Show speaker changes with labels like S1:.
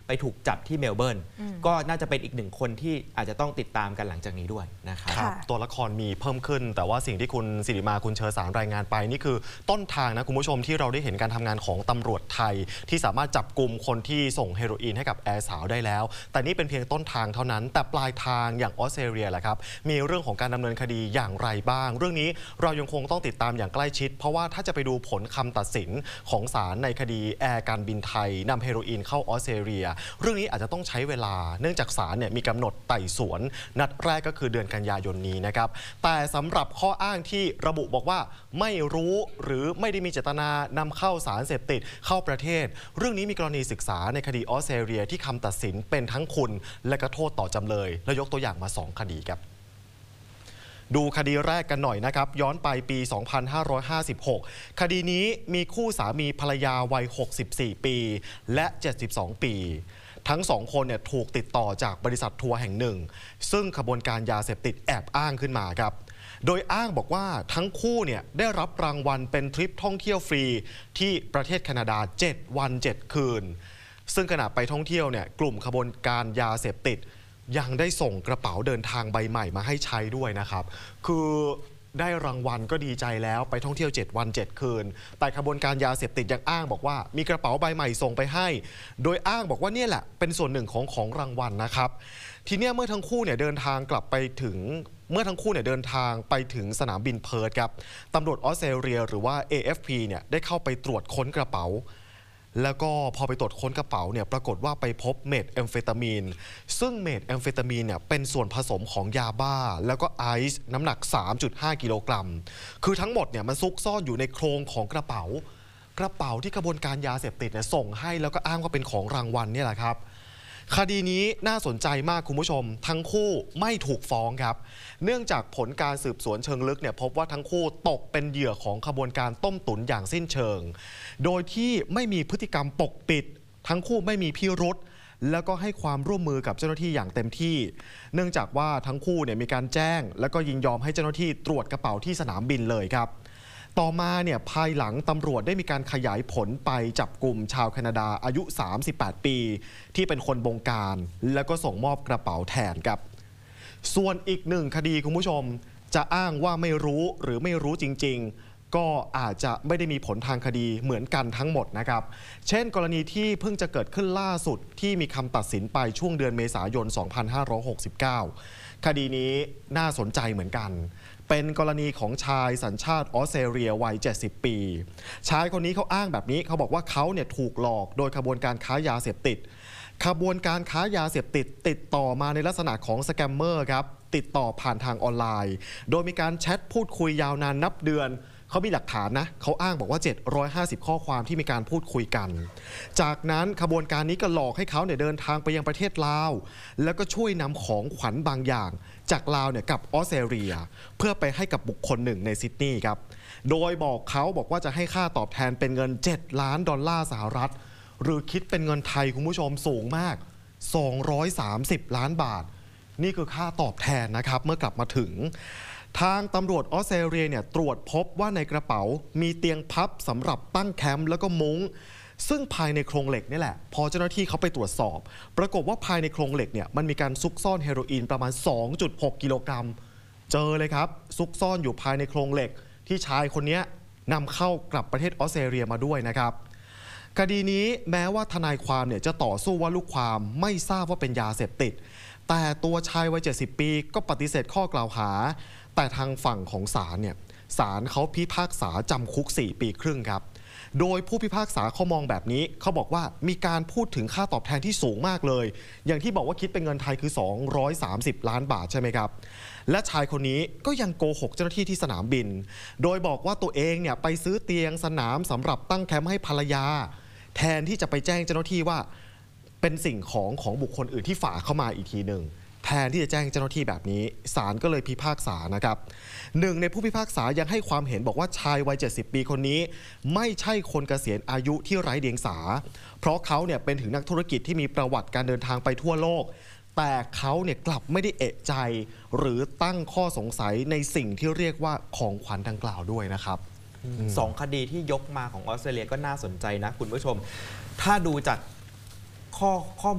S1: ไปถูกจับที่เมลเบิร์นก็น่าจะเป็นอีกหนึ่งคนที่อาจจะต้องติดตามกันหลังจากนี้ด้วยนะครับ
S2: ตัวละครมีเพิ่มขึ้นแต่ว่าสิ่งที่คุณสิริมาคุณเชอสารรายงานไปนี่คือต้นทางนะคุณผู้ชมที่เราได้เห็นการทำงานของตำรวจไทยที่สามารถจับกลุ่มคนที่ส่งเฮโรอีนให้กับแอร์สาวได้แล้วแต่นี่เป็นเพียงต้นทางเท่านั้นแต่ปลายทางอย่างออสเตรเลียแหละครับมีเรื่องของการดำเนินคดีอย่างไรบ้างเรื่องนี้เรายังคงต้องติดตามอย่างใกล้ชิดเพราะว่าถ้าจะไปดูผลคำตัดสินของศาลในคดีแอร์การบินไทยนำเฮโรอีนเข้าออสเตรเลียเรื่องนี้อาจจะต้องใช้เวลาเนื่องจากศาลมีกำหนดไต่สวนนัดแรกก็คือเดือนกันยายนนี้นะครับแต่สำหรับข้ออ้างที่ระบุบอกว่าไม่รู้หรือไม่ได้มีเจตนานำเข้าสารเสพติดเข้าประเทศเรื่องนี้มีกรณีศึกษาในคดีออสเตรเลียที่คำตัดสินเป็นทั้งคุณและก็โทษต่อจำเลยและยกตัวอย่างมา2 คดีครับดูคดีแรกกันหน่อยนะครับย้อนไปปี 2556 คดีนี้มีคู่สามีภรรยาวัย 64 ปีและ 72 ปีทั้ง2 คนถูกติดต่อจากบริษัททัวร์แห่งหนึ่งซึ่งขบวนการยาเสพติดแอบอ้างขึ้นมาครับโดยอ้างบอกว่าทั้งคู่ได้รับรางวัลเป็นทริปท่องเที่ยวฟรีที่ประเทศแคนาดา7 วัน 7 คืนซึ่งขณะไปท่องเที่ยวกลุ่มขบวนการยาเสพติดยังได้ส่งกระเป๋าเดินทางใบใหม่มาให้ใช้ด้วยนะครับคือได้รางวัลก็ดีใจแล้วไปท่องเที่ยว7 วัน 7 คืนแต่ขบวนการยาเสพติดยังอ้างบอกว่ามีกระเป๋าใบใหม่ส่งไปให้โดยอ้างบอกว่านี่แหละเป็นส่วนหนึ่งของรางวัลนะครับทีนี้เมื่อทั้งคู่เดินทางไปถึงสนามบินเพิร์ธครับตำรวจออสเตรเลียหรือว่า AFP ได้เข้าไปตรวจค้นกระเป๋าแล้วก็พอไปตรวจค้นกระเป๋าปรากฏว่าไปพบเมทแอมเฟตามีนซึ่งเมทแอมเฟตามีนเป็นส่วนผสมของยาบ้าแล้วก็ไอซ์น้ำหนัก 3.5 กิโลกรัมคือทั้งหมดมันซุกซ่อนอยู่ในโครงของกระเป๋าที่กระบวนการยาเสพติดส่งให้แล้วก็อ้างว่าเป็นของรางวัลนี่แหละครับคดีนี้น่าสนใจมากคุณผู้ชมทั้งคู่ไม่ถูกฟ้องครับเนื่องจากผลการสืบสวนเชิงลึกพบว่าทั้งคู่ตกเป็นเหยื่อของขบวนการต้มตุ๋นอย่างสิ้นเชิงโดยที่ไม่มีพฤติกรรมปกปิดทั้งคู่ไม่มีพิรุธแล้วก็ให้ความร่วมมือกับเจ้าหน้าที่อย่างเต็มที่เนื่องจากว่าทั้งคู่มีการแจ้งแล้วก็ยินยอมให้เจ้าหน้าที่ตรวจกระเป๋าที่สนามบินเลยครับต่อมาภายหลังตำรวจได้มีการขยายผลไปจับกลุ่มชาวแคนาดาอายุ 38 ปีที่เป็นคนบงการแล้วก็ส่งมอบกระเป๋าแทนครับส่วนอีก1 คดีคุณผู้ชมจะอ้างว่าไม่รู้หรือไม่รู้จริงๆก็อาจจะไม่ได้มีผลทางคดีเหมือนกันทั้งหมดนะครับเช่นกรณีที่เพิ่งจะเกิดขึ้นล่าสุดที่มีคำตัดสินไปช่วงเดือนเมษายน 2569 คดีนี้น่าสนใจเหมือนกันเป็นกรณีของชายสัญชาติออสเตรเลียวัย 70 ปีชายคนนี้เขาอ้างแบบนี้เขาบอกว่าเขาถูกหลอกโดยขบวนการค้ายาเสพติดขบวนการค้ายาเสพติดติดต่อมาในลักษณะของสแกมเมอร์ครับติดต่อผ่านทางออนไลน์โดยมีการแชทพูดคุยยาวนานนับเดือนเขามีหลักฐานนะเขาอ้างบอกว่า750ข้อความที่มีการพูดคุยกันจากนั้นขบวนการนี้ก็หลอกให้เขาเดินทางไปยังประเทศลาวแล้วก็ช่วยนำของขวัญบางอย่างจากลาวกับออสเตรเลียเพื่อไปให้กับบุคคลหนึ่งในซิดนีย์ครับโดยบอกว่าจะให้ค่าตอบแทนเป็นเงิน$7 ล้านสหรัฐหรือคิดเป็นเงินไทยคุณผู้ชมสูงมาก230 ล้านบาทนี่คือค่าตอบแทนนะครับเมื่อกลับมาถึงทางตำรวจออสเตรเลียตรวจพบว่าในกระเป๋ามีเตียงพับสำหรับตั้งแคมป์แล้วก็มุ้งซึ่งภายในโครงเหล็กนี่แหละพอเจ้าหน้าที่เขาไปตรวจสอบปรากฏว่าภายในโครงเหล็กมันมีการซุกซ่อนเฮโรอีนประมาณ 2.6 กิโลกรัมเจอเลยครับซุกซ่อนอยู่ภายในโครงเหล็กที่ชายคนนี้นำเข้ากลับประเทศออสเตรเลียมาด้วยนะครับคดีนี้แม้ว่าทนายความจะต่อสู้ว่าลูกความไม่ทราบว่าเป็นยาเสพติดแต่ตัวชายวัย 70 ปีก็ปฏิเสธข้อกล่าวหาแต่ทางฝั่งของศาลศาลเขาพิพากษาจำคุก 4 ปีครึ่งครับโดยผู้พิพากษาเขามองแบบนี้เขาบอกว่ามีการพูดถึงค่าตอบแทนที่สูงมากเลยอย่างที่บอกว่าคิดเป็นเงินไทยคือ230 ล้านบาทใช่ไหมครับและชายคนนี้ก็ยังโกหกเจ้าหน้าที่ที่สนามบินโดยบอกว่าตัวเองไปซื้อเตียงสนามสำหรับตั้งแคมป์ให้ภรรยาแทนที่จะไปแจ้งเจ้าหน้าที่ว่าเป็นสิ่งของบุคคลอื่นที่ฝากเข้ามาอีกทีหนึ่งแทนที่จะแจ้งเจ้าหน้าที่แบบนี้ศาลก็เลยพิพากษานะครับหนึ่งในผู้พิพากษายังให้ความเห็นบอกว่าชายวัย 70 ปีคนนี้ไม่ใช่คนเกษียณอายุที่ไร้เดียงสาเพราะเขาเป็นถึงนักธุรกิจที่มีประวัติการเดินทางไปทั่วโลกแต่เขากลับไม่ได้เอะใจหรือตั้งข้อสงสัยในสิ่งที่เรียกว่าของขวัญดังกล่าวด้วยนะครับ
S1: 2 คดีที่ยกมาของออสเตรเลียก็น่าสนใจนะคุณผู้ชมถ้าดูจากข้อ